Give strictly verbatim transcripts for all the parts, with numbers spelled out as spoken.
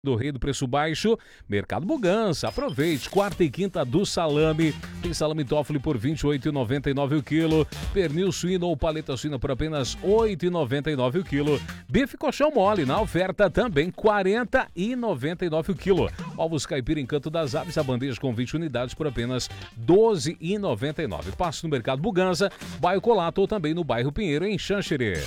Do Rei do Preço Baixo, Mercado Mugança. Aproveite, quarta e quinta do salame. Tem salame Toffoli por vinte e oito reais e noventa e nove centavos o quilo. Pernil suíno ou paleta suína por apenas oito reais e noventa e nove centavos o quilo. Bife colchão mole na oferta também quarenta reais e noventa e nove centavos o quilo. Ovos caipira Encanto das Aves, a bandeja com vinte unidades por apenas doze reais e noventa e nove centavos. Passe no Mercado Mugança, bairro Colato ou também no bairro Pinheiro, em Xanxerê.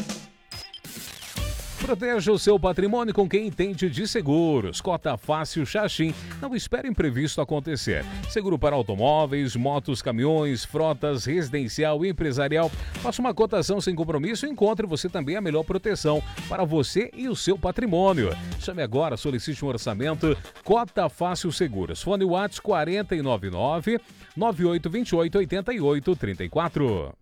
Proteja o seu patrimônio com quem entende de seguros. Cota Fácil Xaxim. Não espere imprevisto acontecer. Seguro para automóveis, motos, caminhões, frotas, residencial e empresarial. Faça uma cotação sem compromisso e encontre você também a melhor proteção para você e o seu patrimônio. Chame agora, solicite um orçamento. Cota Fácil Seguros. Fone WhatsApp quatro nove nove, nove oito dois oito, oito oito três quatro.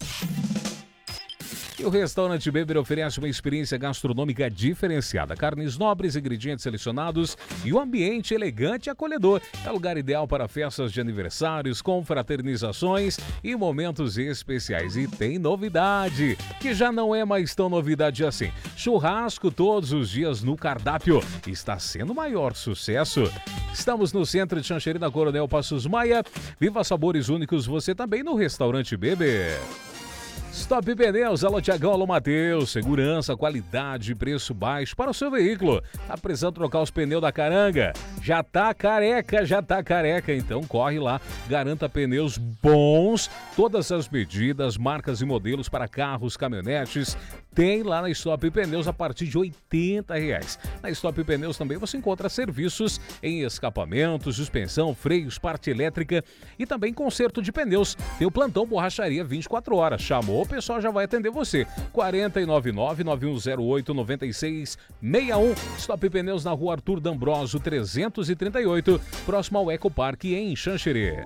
E o Restaurante Beber oferece uma experiência gastronômica diferenciada. Carnes nobres, ingredientes selecionados e um ambiente elegante e acolhedor. É o lugar ideal para festas de aniversários, confraternizações e momentos especiais. E tem novidade, que já não é mais tão novidade assim. Churrasco todos os dias no cardápio. Está sendo o maior sucesso. Estamos no centro de Xanxerê, da Coronel Passos Maia. Viva sabores únicos você também no Restaurante Beber. Stop Pneus, alô Tiagão, alô Matheus, segurança, qualidade, preço baixo para o seu veículo. Tá precisando trocar os pneus da caranga? Já tá careca, já tá careca, então corre lá, garanta pneus bons, todas as medidas, marcas e modelos para carros, caminhonetes, tem lá na Stop Pneus a partir de oitenta reais. Na Stop Pneus também você encontra serviços em escapamento, suspensão, freios, parte elétrica e também conserto de pneus. Tem o plantão borracharia vinte e quatro horas, chamou, o pessoal já vai atender você. quatro nove nove, nove um zero oito, nove seis seis um. Stop Pneus na rua Arthur D'Ambrosio trezentos e trinta e oito, próximo ao Eco Parque em Xanxerê.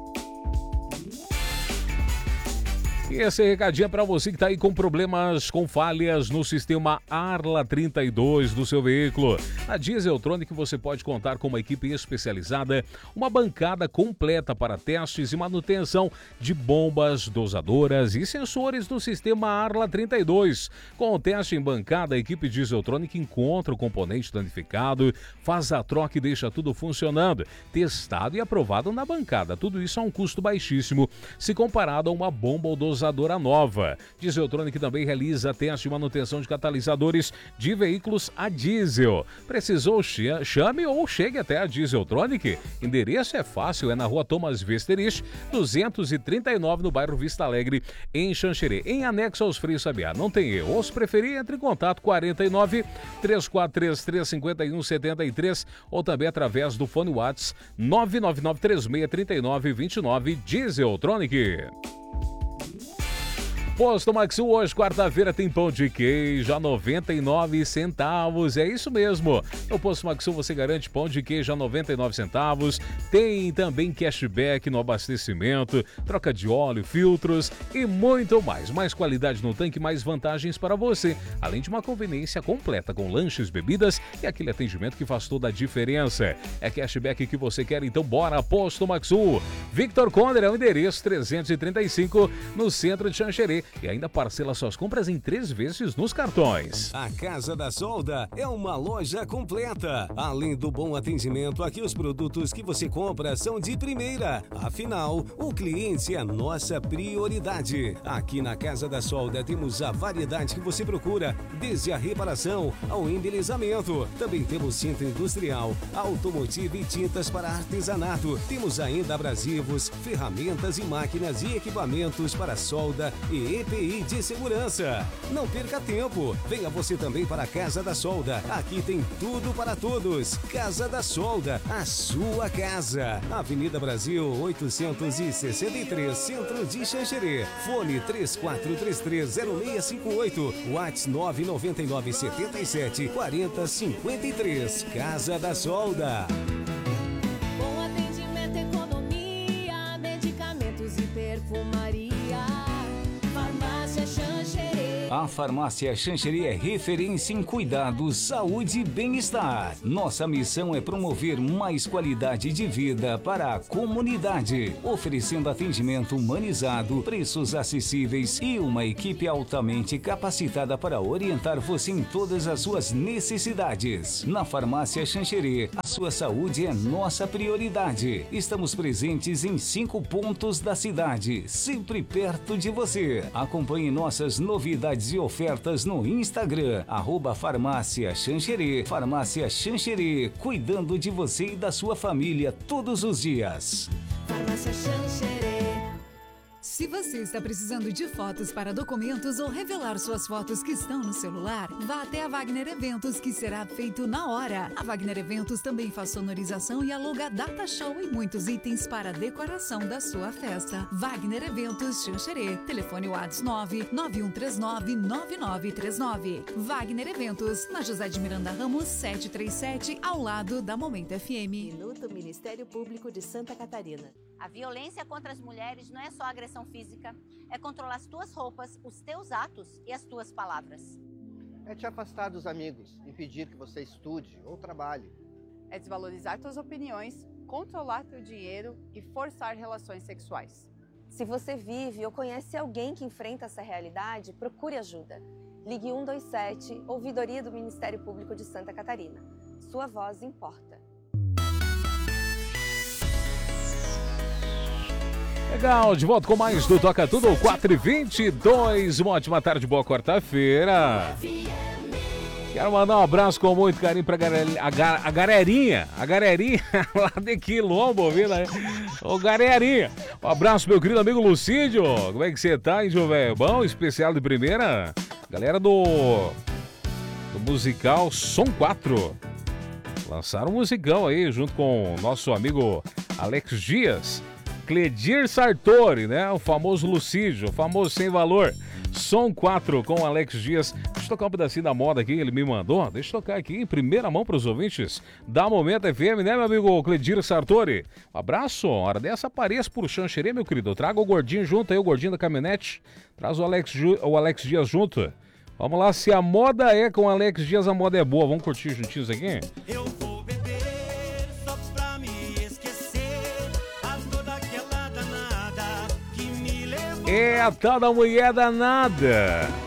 E esse recadinho é para você que está aí com problemas, com falhas no sistema Arla trinta e dois do seu veículo. Na Dieseltronic você pode contar com uma equipe especializada, uma bancada completa para testes e manutenção de bombas, dosadoras e sensores do sistema Arla trinta e dois. Com o teste em bancada, a equipe Dieseltronic encontra o componente danificado, faz a troca e deixa tudo funcionando, testado e aprovado na bancada. Tudo isso a um custo baixíssimo, se comparado a uma bomba ou dosadora nova. Dieseltronic também realiza teste de manutenção de catalisadores de veículos a diesel. Precisou? Chame ou chegue até a Dieseltronic. Endereço é fácil, é na rua Thomas Westerich, duzentos e trinta e nove, no bairro Vista Alegre, em Xanxerê, em anexo aos Freios Sabiá. Não tem erro. Ou se preferir, entre em contato quarenta e nove, três quatro três três, cinco um sete três ou também através do fone WhatsApp nove nove nove, três seis três nove, dois nove. Dieseltronic. Posto Maxu, hoje, quarta-feira, tem pão de queijo a noventa e nove centavos. É isso mesmo. No Posto Maxu você garante pão de queijo a noventa e nove centavos. Tem também cashback no abastecimento, troca de óleo, filtros e muito mais. Mais qualidade no tanque, mais vantagens para você. Além de uma conveniência completa com lanches, bebidas e aquele atendimento que faz toda a diferença. É cashback que você quer, então bora, Posto Maxu. Victor Conde é o endereço trezentos e trinta e cinco, no centro de Xanxerê. E ainda parcela suas compras em três vezes nos cartões. A Casa da Solda é uma loja completa. Além do bom atendimento, aqui os produtos que você compra são de primeira. Afinal, o cliente é a nossa prioridade. Aqui na Casa da Solda temos a variedade que você procura, desde a reparação ao embelezamento. Também temos centro industrial, automotivo e tintas para artesanato. Temos ainda abrasivos, ferramentas e máquinas e equipamentos para solda e E P I de segurança. Não perca tempo. Venha você também para a Casa da Solda. Aqui tem tudo para todos. Casa da Solda, a sua casa. Avenida Brasil oitocentos e sessenta e três, Centro de Xanxerê. Fone três quatro três três, zero seis cinco oito. WhatsApp nove nove nove, sete sete, quatro zero cinco três. Casa da Solda. Bom atendimento, economia, medicamentos e perfumaria. Farmácia Xanxerê. A Farmácia Xanxerê é referência em cuidados, saúde e bem-estar. Nossa missão é promover mais qualidade de vida para a comunidade, oferecendo atendimento humanizado, preços acessíveis e uma equipe altamente capacitada para orientar você em todas as suas necessidades. Na Farmácia Xanxerê, a sua saúde é nossa prioridade. Estamos presentes em cinco pontos da cidade, sempre perto de você. Acompanhe nossas novidades e ofertas no Instagram, arroba Farmácia Xanxerê. Farmácia Xanxerê, cuidando de você e da sua família todos os dias. Farmácia Xanxerê. Se você está precisando de fotos para documentos ou revelar suas fotos que estão no celular, vá até a Wagner Eventos, que será feito na hora. A Wagner Eventos também faz sonorização e aluga data show e muitos itens para a decoração da sua festa. Wagner Eventos Xanxerê. Telefone WhatsApp nove nove um três nove nove nove três nove. Wagner Eventos, na José de Miranda Ramos setecentos e trinta e sete, ao lado da Momento F M. Minuto Ministério Público de Santa Catarina. A violência contra as mulheres não é só agressão física, é controlar as tuas roupas, os teus atos e as tuas palavras. É te afastar dos amigos, impedir que você estude ou trabalhe. É desvalorizar tuas opiniões, controlar teu dinheiro e forçar relações sexuais. Se você vive ou conhece alguém que enfrenta essa realidade, procure ajuda. Ligue um dois sete, Ouvidoria do Ministério Público de Santa Catarina. Sua voz importa. Legal, de volta com mais do Toca Tudo, quatro e vinte e dois. Uma ótima tarde, boa quarta-feira. Quero mandar um abraço com muito carinho pra a, gar, a galerinha, a galerinha lá de Quilombo, ouvindo aí? Ô, galerinha, um abraço, meu querido amigo Lucídio. Como é que você tá, hein, velho? Bom, especial de primeira. Galera do, do musical Som quatro. Lançaram um musicão aí, junto com o nosso amigo Alex Dias. Cledir Sartori, né? O famoso Lucídio, o famoso Sem Valor. Som quatro com Alex Dias. Deixa eu tocar um pedacinho da moda aqui, ele me mandou. Deixa eu tocar aqui em primeira mão para os ouvintes da Momento F M, né, meu amigo Cledir Sartori? Um abraço, hora dessa apareça por Xanxerê, meu querido. Traga o gordinho junto aí, o gordinho da caminhonete. Traz o Alex, o Alex Dias junto. Vamos lá, se a moda é com Alex Dias, a moda é boa. Vamos curtir juntinhos aqui? Eu vou É a tal da mulher danada.